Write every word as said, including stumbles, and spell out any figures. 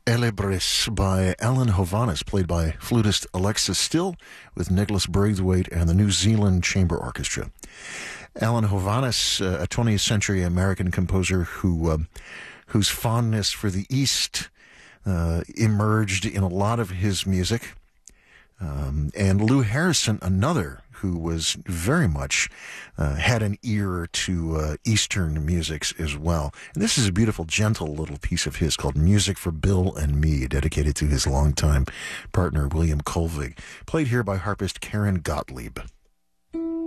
Elebris by Alan Hovhaness, played by flutist Alexis Still with Nicholas Braithwaite and the New Zealand Chamber Orchestra. Alan Hovhaness, uh, a twentieth century American composer who uh, whose fondness for the East uh, emerged in a lot of his music. Um, and Lou Harrison, another who was very much uh, had an ear to uh, Eastern musics as well. And this is a beautiful, gentle little piece of his called Music for Bill and Me, dedicated to his longtime partner, William Colvig, played here by harpist Karen Gottlieb.